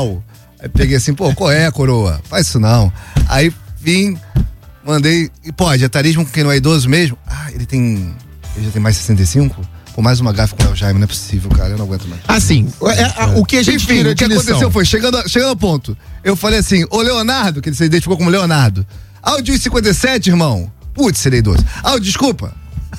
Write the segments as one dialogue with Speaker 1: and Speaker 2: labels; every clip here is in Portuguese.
Speaker 1: tal. Aí peguei assim, pô, qual é, coroa? Faz isso não. Aí vim, mandei, e pode, etarismo com quem não é idoso mesmo? Ah, ele já tem mais 65? Pô, mais uma gafe com o El Jaime, não é possível, cara, eu não aguento mais.
Speaker 2: Assim, o que a gente
Speaker 1: Enfim, o que aconteceu foi, chegando ao ponto, eu falei assim, ô Leonardo, que ele se identificou como Leonardo, áudio 57, irmão. Putz, serei idoso. Áudio, desculpa.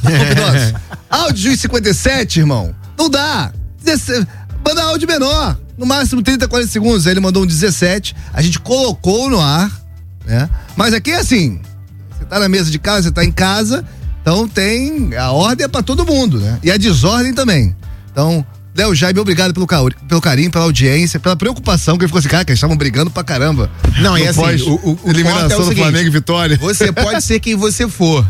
Speaker 1: Áudio 57, irmão. Não dá. Manda áudio menor. No máximo 30, 40 segundos. Aí ele mandou um 17. A gente colocou no ar, né? Mas aqui é assim. Você tá na mesa de casa, você tá em casa. Então a ordem é pra todo mundo, né? E a desordem também. Então, Léo Jaime, obrigado pelo carinho, pela audiência, pela preocupação, que ele ficou assim, cara, que eles estavam brigando pra caramba.
Speaker 2: Não, é assim, o
Speaker 1: eliminação do Flamengo e Vitória.
Speaker 2: Você pode ser quem você for.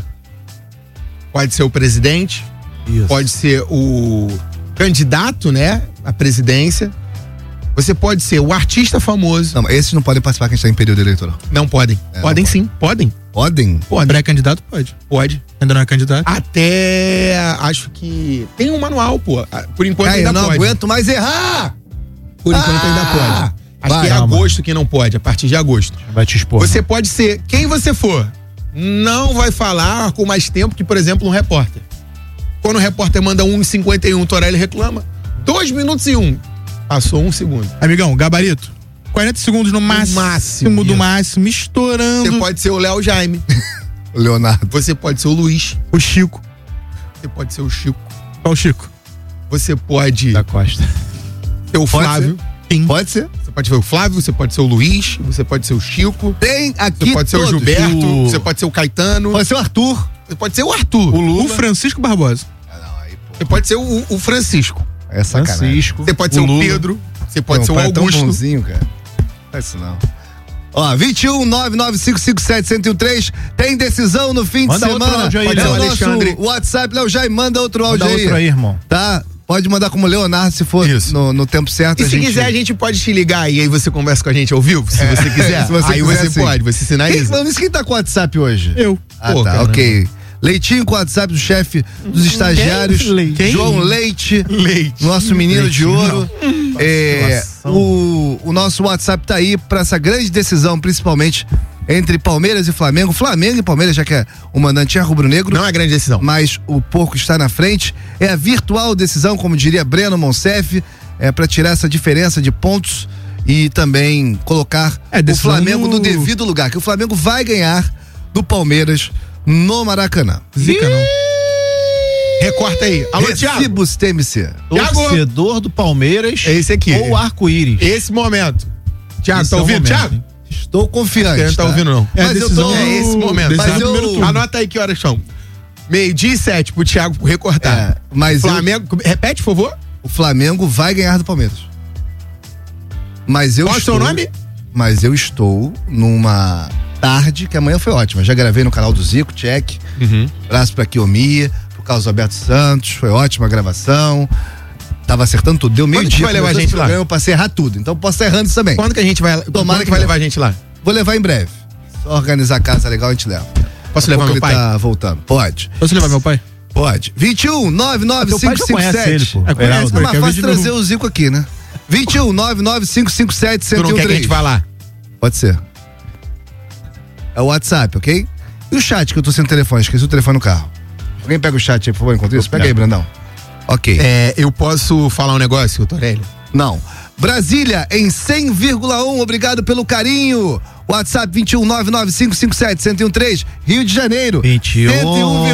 Speaker 2: Pode ser o presidente, isso. Pode ser o candidato, né, à presidência. Você pode ser o artista famoso.
Speaker 1: Não, esses não podem participar que a gente tá em período eleitoral.
Speaker 2: Não podem. Podem sim, podem.
Speaker 1: Podem?
Speaker 2: Pode.
Speaker 3: Pré-candidato pode.
Speaker 2: Pode.
Speaker 3: Ainda não é candidato?
Speaker 2: Até, acho que tem um manual, pô. Por enquanto ainda pode.
Speaker 1: Eu não aguento mais errar!
Speaker 2: Por enquanto ainda pode. Acho que é agosto que não pode, a partir de agosto.
Speaker 3: Vai te expor.
Speaker 2: Você pode ser quem você for. Não vai falar com mais tempo que, por exemplo, um repórter. Quando o repórter manda 1:51, o Torelli reclama. 2 minutos e 1. Passou 1 segundo.
Speaker 3: Amigão, gabarito. 40 segundos no máximo do máximo, estourando.
Speaker 2: Você pode ser o Léo Jaime.
Speaker 1: O Leonardo.
Speaker 2: Você pode ser o Luiz.
Speaker 3: O Chico.
Speaker 2: Você pode ser o Chico.
Speaker 3: Qual o Chico?
Speaker 2: Você pode...
Speaker 3: Da Costa.
Speaker 2: Ser o Flávio.
Speaker 1: Sim. Pode ser.
Speaker 2: Você pode ser o Flávio, você pode ser o Luiz, você pode ser o Chico.
Speaker 1: Tem aqui
Speaker 2: Você pode ser o Gilberto, você pode ser o Caetano.
Speaker 1: Pode ser o Arthur.
Speaker 2: Você pode ser o Arthur.
Speaker 3: O Lula. O Francisco Barbosa.
Speaker 2: Você pode ser o Francisco.
Speaker 1: É sacanagem.
Speaker 3: Francisco.
Speaker 2: Você pode ser o Pedro. Você pode ser o Augusto.
Speaker 1: É tão bonzinho, cara. Não é isso não. Ó, 21-99557-1013. Tem decisão no fim de semana.
Speaker 3: Aí,
Speaker 1: pode ser o
Speaker 2: Alexandre.
Speaker 1: nosso WhatsApp, Léo Jaime, manda outro áudio aí.
Speaker 3: Outro aí, irmão.
Speaker 1: Tá? Pode mandar como Leonardo, se for no tempo certo.
Speaker 2: E se quiser, a gente pode te ligar e aí você conversa com a gente ao vivo, se você quiser.
Speaker 1: Se você
Speaker 2: aí
Speaker 1: quiser,
Speaker 2: você
Speaker 1: sim.
Speaker 2: pode, você sinaliza.
Speaker 1: Quem tá com o WhatsApp hoje?
Speaker 3: Eu.
Speaker 1: Ah,
Speaker 2: Pô,
Speaker 1: tá,
Speaker 2: caramba.
Speaker 1: ok. Leitinho com o WhatsApp do chefe dos estagiários.
Speaker 3: Quem?
Speaker 1: João Leite. Nosso menino de ouro. O nosso WhatsApp tá aí pra essa grande decisão, principalmente entre Palmeiras e Flamengo. Flamengo e Palmeiras, já que o mandante é rubro-negro.
Speaker 2: Não é grande decisão.
Speaker 1: Mas o porco está na frente. É a virtual decisão, como diria Breno Monsef, pra tirar essa diferença de pontos e também colocar o Flamengo no devido lugar. Que o Flamengo vai ganhar do Palmeiras no Maracanã.
Speaker 3: Zica não.
Speaker 2: Recorta aí. Alô, Thiago.
Speaker 1: Recibos TMC.
Speaker 3: Torcedor do Palmeiras.
Speaker 2: É esse aqui.
Speaker 3: Ou arco-íris.
Speaker 2: Esse momento. Thiago,
Speaker 3: Esse
Speaker 2: tá
Speaker 3: é o
Speaker 2: ouvindo,
Speaker 3: momento,
Speaker 2: Thiago?
Speaker 3: hein?
Speaker 1: Estou confiante.
Speaker 2: Não tá ouvindo, não.
Speaker 1: Mas eu tô...
Speaker 2: É esse momento.
Speaker 1: Mas eu...
Speaker 2: Anota aí que horas são. 12:07 pro Thiago recortar.
Speaker 1: Mas
Speaker 2: Flamengo, repete, por favor.
Speaker 1: O Flamengo vai ganhar do Palmeiras. Mas eu
Speaker 2: Qual é o seu nome?
Speaker 1: Mas eu estou numa tarde que amanhã foi ótima. Já gravei no canal do Zico, check. Abraço pra Kiyomi, pro Carlos Alberto Santos. Foi ótima a gravação. Tava acertando tudo. Deu meio dia.
Speaker 2: Vai levar a gente lá?
Speaker 1: Eu passei a errar tudo. Então posso estar errando isso também.
Speaker 2: Quando que a gente vai?
Speaker 1: Tomara
Speaker 2: que vai levar a gente lá?
Speaker 1: Vou levar em breve. Só organizar a casa legal, a gente leva.
Speaker 2: Posso levar meu pai?
Speaker 1: Ele tá voltando. Pode.
Speaker 3: Posso levar meu pai?
Speaker 1: Pode. 21-99557.
Speaker 3: É
Speaker 1: mais fácil trazer o Zico aqui, né? 21-99557-1013.
Speaker 2: Tu não quer que a gente vá lá?
Speaker 1: Pode ser. É o WhatsApp, ok? E o chat, que eu tô sem telefone, esqueci o telefone no carro. Alguém pega o chat aí, por favor, enquanto isso? Pega aí, Brandão. Ok.
Speaker 2: Eu posso falar um negócio, Torelli?
Speaker 1: Não. Brasília em 100,1, obrigado pelo carinho. WhatsApp 21-99557-1013. Rio de Janeiro.
Speaker 3: 21